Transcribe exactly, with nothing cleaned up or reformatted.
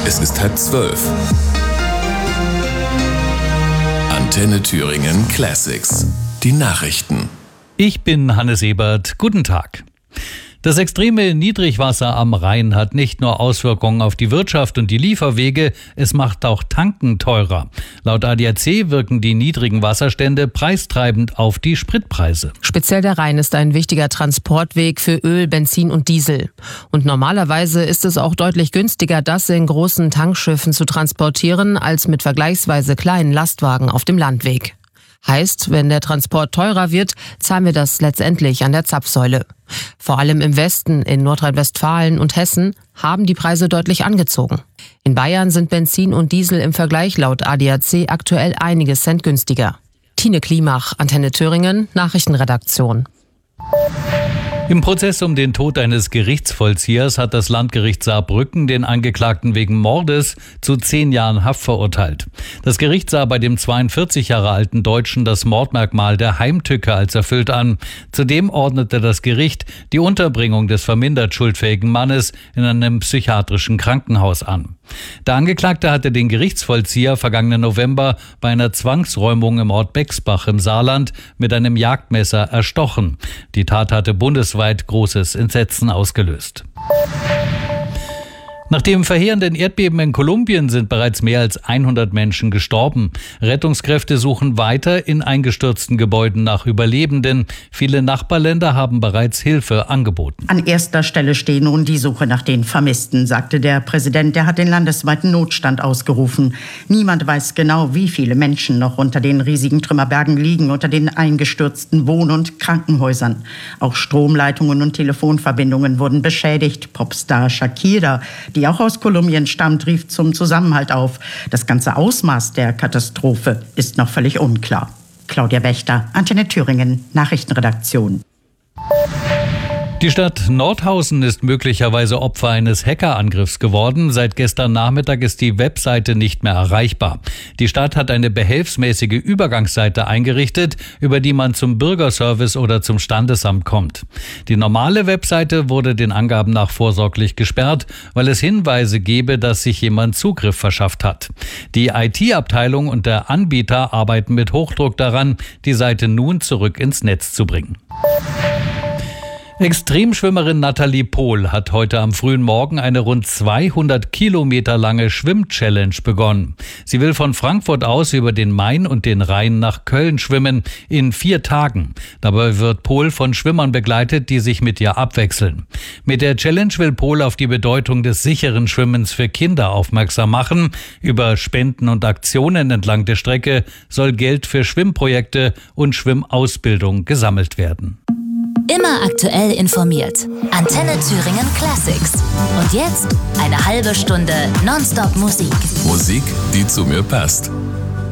Es ist halb zwölf. Antenne Thüringen Classics. Die Nachrichten. Ich bin Hannes Ebert. Guten Tag. Das extreme Niedrigwasser am Rhein hat nicht nur Auswirkungen auf die Wirtschaft und die Lieferwege, es macht auch Tanken teurer. Laut A D A C wirken die niedrigen Wasserstände preistreibend auf die Spritpreise. Speziell der Rhein ist ein wichtiger Transportweg für Öl, Benzin und Diesel. Und normalerweise ist es auch deutlich günstiger, das in großen Tankschiffen zu transportieren, als mit vergleichsweise kleinen Lastwagen auf dem Landweg. Heißt, wenn der Transport teurer wird, zahlen wir das letztendlich an der Zapfsäule. Vor allem im Westen, in Nordrhein-Westfalen und Hessen, haben die Preise deutlich angezogen. In Bayern sind Benzin und Diesel im Vergleich laut A D A C aktuell einige Cent günstiger. Tine Klimach, Antenne Thüringen, Nachrichtenredaktion. Im Prozess um den Tod eines Gerichtsvollziehers hat das Landgericht Saarbrücken den Angeklagten wegen Mordes zu zehn Jahren Haft verurteilt. Das Gericht sah bei dem zweiundvierzig Jahre alten Deutschen das Mordmerkmal der Heimtücke als erfüllt an. Zudem ordnete das Gericht die Unterbringung des vermindert schuldfähigen Mannes in einem psychiatrischen Krankenhaus an. Der Angeklagte hatte den Gerichtsvollzieher vergangenen November bei einer Zwangsräumung im Ort Bexbach im Saarland mit einem Jagdmesser erstochen. Die Tat hatte bundesweit großes Entsetzen ausgelöst. Nach dem verheerenden Erdbeben in Kolumbien sind bereits mehr als hundert Menschen gestorben. Rettungskräfte suchen weiter in eingestürzten Gebäuden nach Überlebenden. Viele Nachbarländer haben bereits Hilfe angeboten. An erster Stelle steht nun die Suche nach den Vermissten, sagte der Präsident. Der hat den landesweiten Notstand ausgerufen. Niemand weiß genau, wie viele Menschen noch unter den riesigen Trümmerbergen liegen, unter den eingestürzten Wohn- und Krankenhäusern. Auch Stromleitungen und Telefonverbindungen wurden beschädigt. Popstar Shakira, die auch aus Kolumbien stammt, rief zum Zusammenhalt auf. Das ganze Ausmaß der Katastrophe ist noch völlig unklar. Claudia Wächter, Antenne Thüringen, Nachrichtenredaktion. Die Stadt Nordhausen ist möglicherweise Opfer eines Hackerangriffs geworden. Seit gestern Nachmittag ist die Webseite nicht mehr erreichbar. Die Stadt hat eine behelfsmäßige Übergangsseite eingerichtet, über die man zum Bürgerservice oder zum Standesamt kommt. Die normale Webseite wurde den Angaben nach vorsorglich gesperrt, weil es Hinweise gebe, dass sich jemand Zugriff verschafft hat. Die I T-Abteilung und der Anbieter arbeiten mit Hochdruck daran, die Seite nun zurück ins Netz zu bringen. Extremschwimmerin Nathalie Pohl hat heute am frühen Morgen eine rund zweihundert Kilometer lange Schwimm-Challenge begonnen. Sie will von Frankfurt aus über den Main und den Rhein nach Köln schwimmen in vier Tagen. Dabei wird Pohl von Schwimmern begleitet, die sich mit ihr abwechseln. Mit der Challenge will Pohl auf die Bedeutung des sicheren Schwimmens für Kinder aufmerksam machen. Über Spenden und Aktionen entlang der Strecke soll Geld für Schwimmprojekte und Schwimmausbildung gesammelt werden. Immer aktuell informiert. Antenne Thüringen Classics. Und jetzt eine halbe Stunde Nonstop Musik. Musik, die zu mir passt.